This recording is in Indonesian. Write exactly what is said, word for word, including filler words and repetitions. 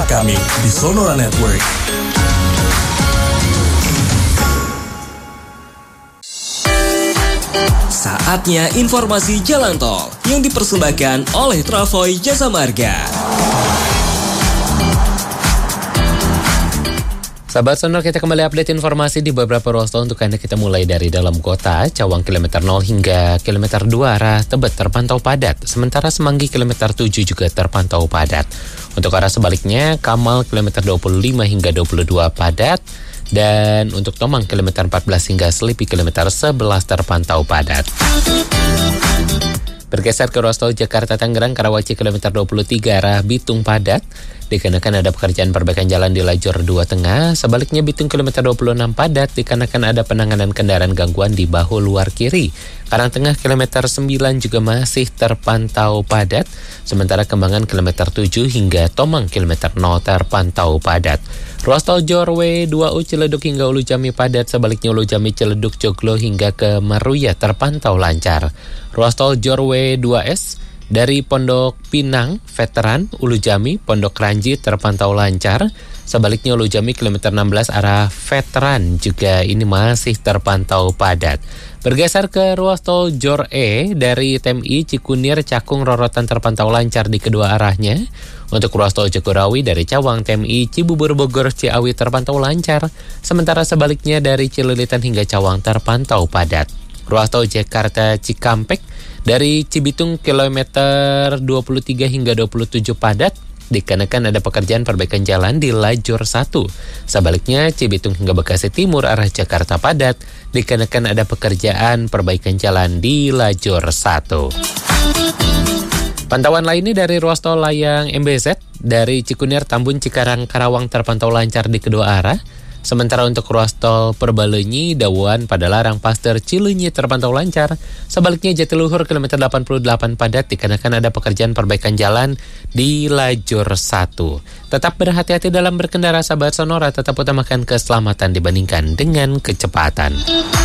Simak kami di Sonora Network. Saatnya informasi jalan tol yang dipersembahkan oleh Travoy Jasa Marga. Sahabat Sonora, kita kembali update informasi di beberapa ruas tol untuk Anda. Kita mulai dari dalam kota, Cawang kilometer nol hingga kilometer dua arah Tebet terpantau padat. Sementara Semanggi kilometer tujuh juga terpantau padat. Untuk arah sebaliknya, Kamal kilometer dua puluh lima hingga dua puluh dua padat. Dan untuk Tomang kilometer empat belas hingga Selipi kilometer sebelas terpantau padat. Bergeser ke ruas tol Jakarta Tangerang Karawaci kilometer dua puluh tiga arah Bitung padat. Dikarenakan ada pekerjaan perbaikan jalan di lajur dua tengah. Sebaliknya Bitung kilometer dua puluh enam padat dikarenakan ada penanganan kendaraan gangguan di bahu luar kiri. Karangtengah kilometer sembilan juga masih terpantau padat. Sementara Kembangan kilometer tujuh hingga Tomang kilometer nol terpantau padat. Ruas tol Jorwe dua U Ciledug hingga Ulu Jami padat. Sebaliknya Ulu Jami Ciledug Joglo hingga ke Maruya terpantau lancar. Ruas tol Jorwe dua S dari Pondok Pinang, Veteran, Ulu Jami, Pondok Ranji terpantau lancar. Sebaliknya Ulu Jami kilometer enam belas arah Veteran juga ini masih terpantau padat. Bergeser ke ruas tol Jor E dari T M I Cikunir Cakung Rorotan terpantau lancar di kedua arahnya. Untuk ruas tol Jagorawi dari Cawang T M I Cibubur Bogor Ciawi terpantau lancar. Sementara sebaliknya dari Cililitan hingga Cawang terpantau padat. Ruas tol Jakarta Cikampek dari Cibitung kilometer dua puluh tiga hingga dua puluh tujuh padat. Dikarenakan ada pekerjaan perbaikan jalan di lajur satu. Sebaliknya Cibitung hingga Bekasi Timur arah Jakarta padat. Dikarenakan ada pekerjaan perbaikan jalan di lajur satu. Pantauan lainnya dari ruas tol Layang M B Z dari Cikunir Tambun Cikarang Karawang terpantau lancar di kedua arah. Sementara untuk ruas tol Perbalenyi, Dawuan, Padalarang, Paster, Cileunyi terpantau lancar. Sebaliknya Jatiluhur kilometer delapan puluh delapan padat dikarenakan ada pekerjaan perbaikan jalan di lajur satu. Tetap berhati-hati dalam berkendara sahabat Sonora, tetap utamakan keselamatan dibandingkan dengan kecepatan.